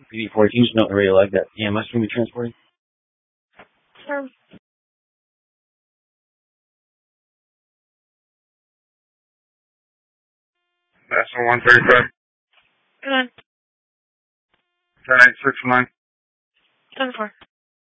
PD4, can you just note the radio like that? EMS going to be transporting? Sure. That's a 135. Good on. 10-8, 6-9. 10-4.